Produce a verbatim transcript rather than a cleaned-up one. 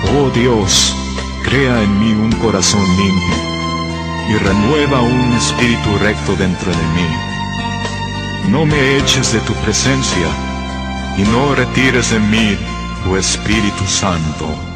Oh Dios, crea en mí un corazón limpio y renueva un espíritu recto dentro de mí. No me eches de tu presencia y no retires de mí tu Espíritu Santo.